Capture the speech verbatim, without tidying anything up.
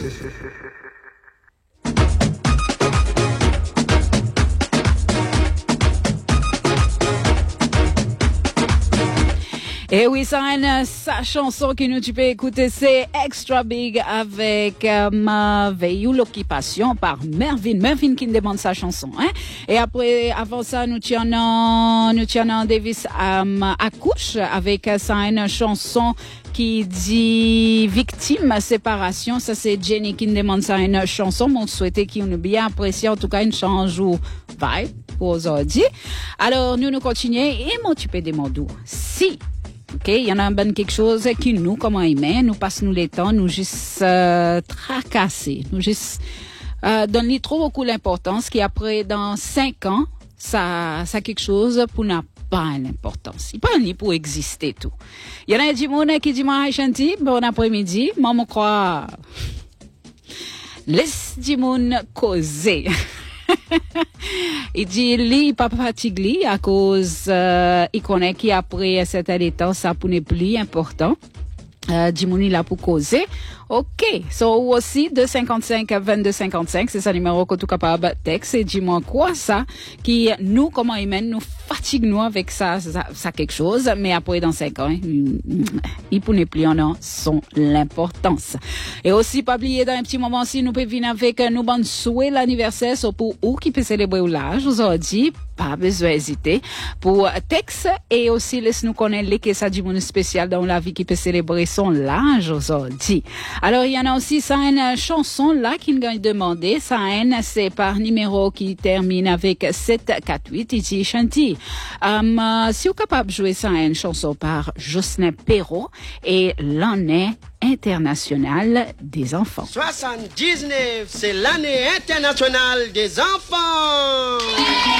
Et oui, ça, sa chanson que nous tu peux écouter, c'est Extra Big avec euh, Ma Veillou l'Occupation par Mervyn. Mervyn qui demande sa chanson, hein. Et après, avant ça, nous tiens, nous tiens Davis um, accouche avec ça une chanson qui dit victime séparation. Ça c'est Jenny qui demande ça une chanson. Mon souhaité qui nous bien apprécié en tout cas une change ou vibe pour aujourd'hui. Alors nous nous continuons et mon tu peux demander si OK, il y en a ben quelque chose qui nous comment aimer, nous passe nous les temps, nous juste euh, tracasser, nous juste euh, donner trop beaucoup l'importance qui après dans cinq ans, ça ça quelque chose pour n'a pas l'importance. Il pas ni pour exister tout. Il y en a du monde qui dit moi chanti, bon après-midi, maman croit laisse du monde causer. Il dit lui pas fatigué à cause euh, il connaît qu'après certain temps ça pour n'est plus important. Euh, Jimouni là pour causer. OK. So aussi deux cinquante-cinq vingt-deux cinquante-cinq, c'est ça numéro que tu capable texte et dis-moi quoi ça qui nous comment il mène nous fatigue nous avec ça, ça ça quelque chose mais après dans cinq ans il pour ne plus en a son l'importance. Et aussi pas oublier dans un petit moment si nous peut venir avec nous bonne souhait l'anniversaire so pour ou qui peut célébrer l'âge aujourd'hui pas besoin hésiter pour texte et aussi laisse nous connaître les que ça du monde spécial dans la vie qui peut célébrer son l'âge aujourd'hui. Alors, il y en a aussi, ça, une chanson là qui nous a demandé. Ça, c'est par numéro qui termine avec sept quatre huit. Il dit, Chanty, um, si vous êtes capable de jouer ça, une chanson par Jocelyn Perrault et l'année internationale des enfants. soixante-dix-neuf, c'est l'année internationale des enfants.